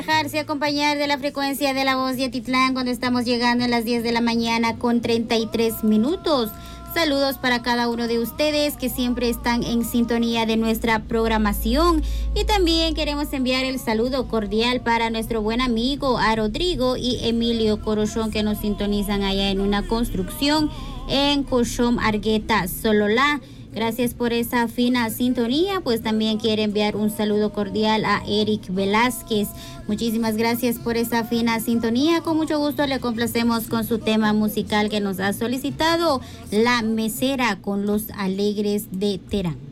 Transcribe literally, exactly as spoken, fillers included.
Dejarse acompañar de la frecuencia de la voz de Atitlán cuando estamos llegando a las diez de la mañana con treinta y tres minutos. Saludos para cada uno de ustedes que siempre están en sintonía de nuestra programación. Y también queremos enviar el saludo cordial para nuestro buen amigo a Rodrigo y Emilio Corochón, que nos sintonizan allá en una construcción en Cochom, Argueta, Sololá. Gracias por esa fina sintonía. Pues también quiere enviar un saludo cordial a Eric Velázquez. Muchísimas gracias por esa fina sintonía. Con mucho gusto le complacemos con su tema musical que nos ha solicitado, La Mesera con los Alegres de Terán.